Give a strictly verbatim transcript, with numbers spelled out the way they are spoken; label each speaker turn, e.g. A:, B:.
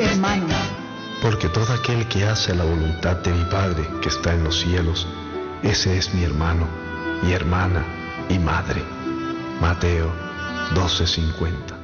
A: hermano.
B: Porque todo aquel que hace la voluntad de mi Padre que está en los cielos, ese es mi hermano, mi hermana y madre. Mateo doce cincuenta.